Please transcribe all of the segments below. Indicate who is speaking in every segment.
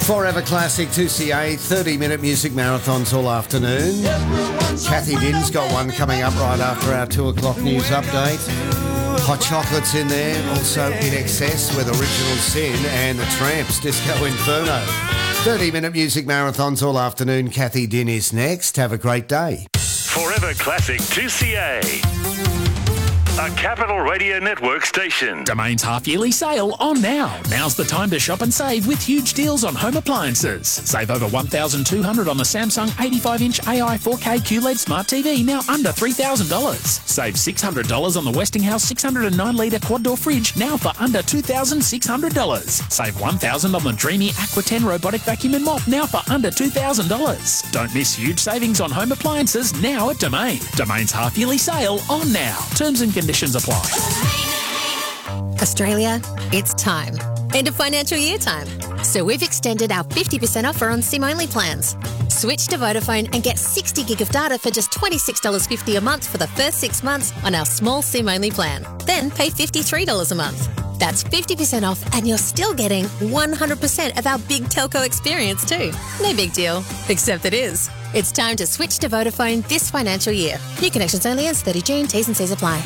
Speaker 1: Forever Classic 2CA, 30-minute music marathons all afternoon. Kathy Din's got one coming up right after our 2 o'clock news update. Hot Chocolate's in there, also In Excess with Original Sin and The Tramps, Disco Inferno. 30-minute music marathons all afternoon. Kathy Din is next. Have a great day.
Speaker 2: Forever Classic 2CA. A Capital Radio Network station.
Speaker 3: Domain's half-yearly sale on now. Now's the time to shop and save with huge deals on home appliances. Save over $1,200 on the Samsung 85-inch AI 4K QLED Smart TV, now under $3,000. Save $600 on the Westinghouse 609-litre quad-door fridge, now for under $2,600. Save $1,000 on the Dreamy Aqua 10 robotic vacuum and mop, now for under $2,000. Don't miss huge savings on home appliances now at Domain. Domain's half-yearly sale on now. Terms and conditions apply.
Speaker 4: Australia, it's time. End of financial year time. So we've extended our 50% offer on SIM-only plans. Switch to Vodafone and get 60 gig of data for just $26.50 a month for the first 6 months on our small SIM-only plan. Then pay $53 a month. That's 50% off and you're still getting 100% of our big telco experience too. No big deal, except it is. It's time to switch to Vodafone this financial year. New connections only ends 30 June. T's and C's apply.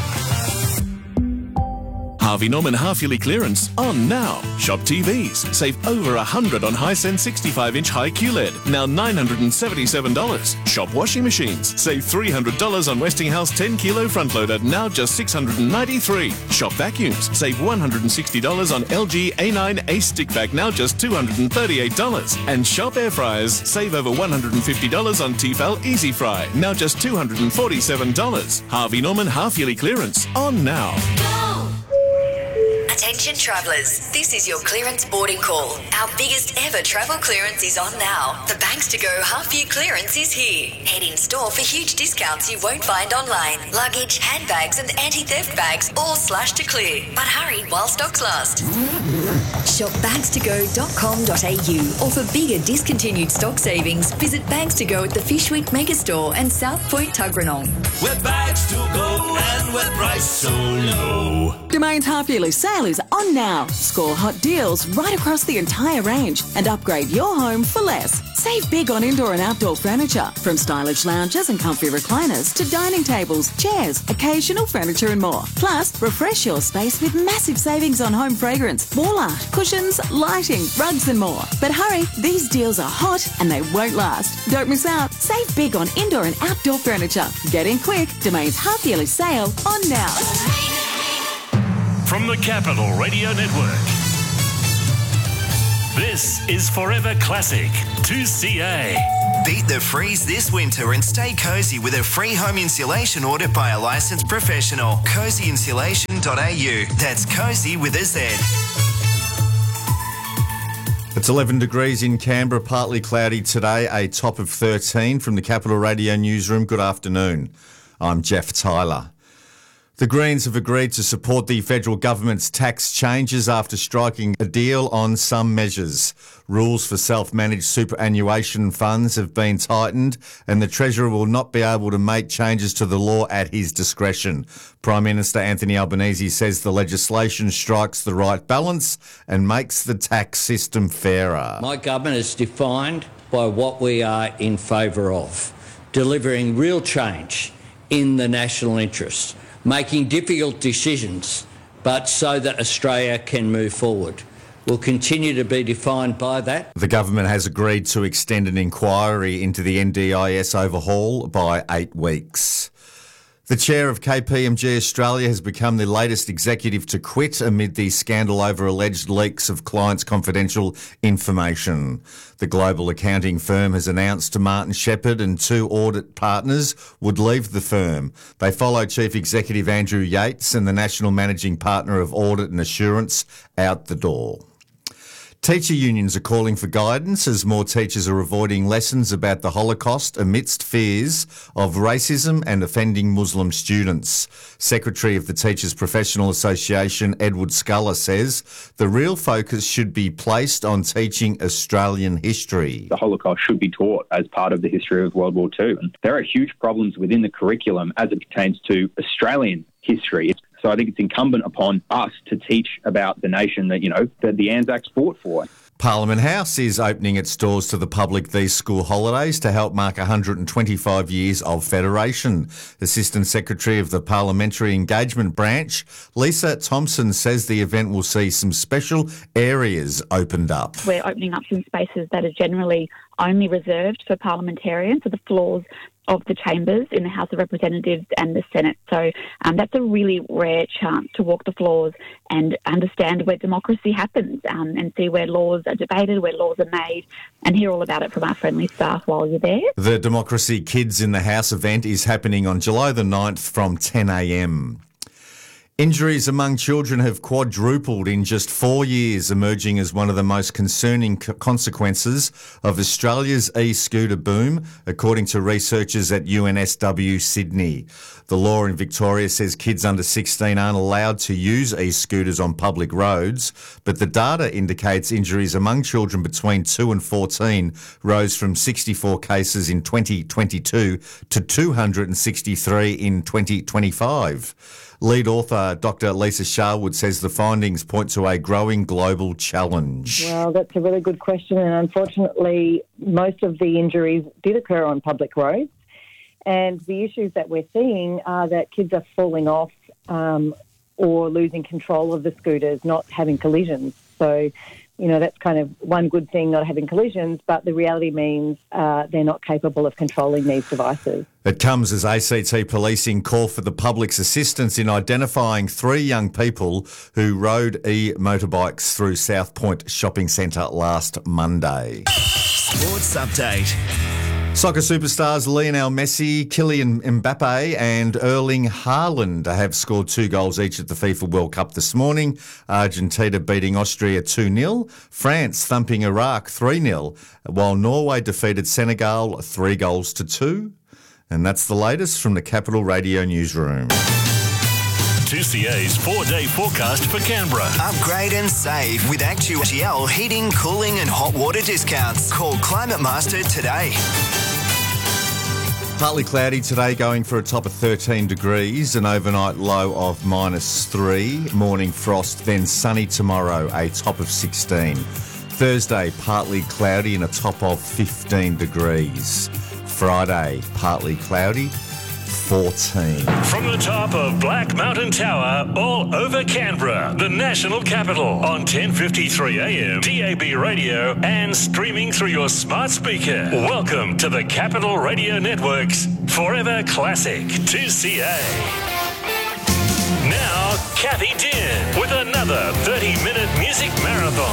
Speaker 5: Harvey Norman half-yearly clearance on now. Shop TVs. Save over $100 on Hisense 65-inch high QLED, now $977. Shop washing machines. Save $300 on Westinghouse 10-kilo front loader, now just $693. Shop vacuums. Save $160 on LG A9 Ace stick vac, now just $238. And shop air fryers. Save over $150 on Tefal Easy Fry, now just $247. Harvey Norman half-yearly clearance on now.
Speaker 6: Attention travellers, this is your clearance boarding call. Our biggest ever travel clearance is on now. The Banks to Go half-year clearance is here. Head in store for huge discounts you won't find online. Luggage, handbags and anti-theft bags all slashed to clear. But hurry while stocks last. Shop bankstogo.com.au or for bigger discontinued stock savings, visit Banks to Go at the Fishwick Megastore and South Point Tuggeranong.
Speaker 7: We're Bags to Go and we're priced so low.
Speaker 8: Domain's half-yearly sale is on now. Score hot deals right across the entire range and upgrade your home for less. Save big on indoor and outdoor furniture, from stylish lounges and comfy recliners to dining tables, chairs, occasional furniture and more. Plus, refresh your space with massive savings on home fragrance, wall art, cushions, lighting, rugs and more. But hurry, these deals are hot and they won't last. Don't miss out. Save big on indoor and outdoor furniture. Get in quick. Domain's half-yearly sale on now.
Speaker 2: From the Capital Radio Network, this is Forever Classic 2CA.
Speaker 9: Beat the freeze this winter and stay cosy with a free home insulation audit by a licensed professional. Cozyinsulation.au. That's cozy with a Z.
Speaker 10: It's 11 degrees in Canberra, partly cloudy today, a top of 13 from the Capital Radio newsroom. Good afternoon. I'm Jeff Tyler. The Greens have agreed to support the federal government's tax changes after striking a deal on some measures. Rules for self-managed superannuation funds have been tightened and the Treasurer will not be able to make changes to the law at his discretion. Prime Minister Anthony Albanese says the legislation strikes the right balance and makes the tax system fairer.
Speaker 11: My government is defined by what we are in favour of, delivering real change in the national interest, making difficult decisions, but so that Australia can move forward. Will continue to be defined by that.
Speaker 10: The government has agreed to extend an inquiry into the NDIS overhaul by 8 weeks. The chair of KPMG Australia has become the latest executive to quit amid the scandal over alleged leaks of clients' confidential information. The global accounting firm has announced Martin Shepherd and 2 audit partners would leave the firm. They follow Chief Executive Andrew Yates and the National Managing Partner of Audit and Assurance out the door. Teacher unions are calling for guidance as more teachers are avoiding lessons about the Holocaust amidst fears of racism and offending Muslim students. Secretary of the Teachers Professional Association, Edward Sculler, says the real focus should be placed on teaching Australian history.
Speaker 12: The Holocaust should be taught as part of the history of World War II. And there are huge problems within the curriculum as it pertains to Australian history. So I think it's incumbent upon us to teach about the nation that, that the Anzacs fought for.
Speaker 10: Parliament House is opening its doors to the public these school holidays to help mark 125 years of federation. Assistant Secretary of the Parliamentary Engagement Branch, Lisa Thompson, says the event will see some special areas opened up.
Speaker 13: We're opening up some spaces that are generally only reserved for parliamentarians, so the floors of the chambers in the House of Representatives and the Senate. So that's a really rare chance to walk the floors and understand where democracy happens and see where laws are debated, where laws are made, and hear all about it from our friendly staff while you're there.
Speaker 10: The Democracy Kids in the House event is happening on July the 9th from 10 a.m. Injuries among children have quadrupled in just 4 years, emerging as one of the most concerning consequences of Australia's e-scooter boom, according to researchers at UNSW Sydney. The law in Victoria says kids under 16 aren't allowed to use e-scooters on public roads, but the data indicates injuries among children between 2 and 14 rose from 64 cases in 2022 to 263 in 2025. Lead author Dr. Lisa Sharwood says the findings point to a growing global challenge.
Speaker 14: Well, that's a really good question, and unfortunately most of the injuries did occur on public roads, and the issues that we're seeing are that kids are falling off or losing control of the scooters, not having collisions. So, you know, that's kind of one good thing, not having collisions, but the reality means they're not capable of controlling these devices.
Speaker 10: It comes as ACT Policing call for the public's assistance in identifying 3 young people who rode e-motorbikes through South Point Shopping Centre last Monday.
Speaker 9: Sports Update.
Speaker 10: Soccer superstars Lionel Messi, Kylian Mbappe and Erling Haaland have scored 2 goals each at the FIFA World Cup this morning. Argentina beating Austria 2-0, France thumping Iraq 3-0, while Norway defeated Senegal 3-2. And that's the latest from the Capital Radio newsroom.
Speaker 2: 2CA's 4-day forecast for Canberra.
Speaker 9: Upgrade and save with Actual heating, cooling and hot water discounts. Call Climate Master today.
Speaker 10: Partly cloudy today, going for a top of 13 degrees, an overnight low of -3, morning frost, then sunny tomorrow, a top of 16. Thursday, partly cloudy and a top of 15 degrees. Friday, partly cloudy, 14.
Speaker 2: From the top of Black Mountain Tower, all over Canberra, the national capital, on 10:53 a.m, DAB radio, and streaming through your smart speaker. Welcome to the Capital Radio Network's Forever Classic 2CA. Now, Kathy Dean with another 30-minute music marathon.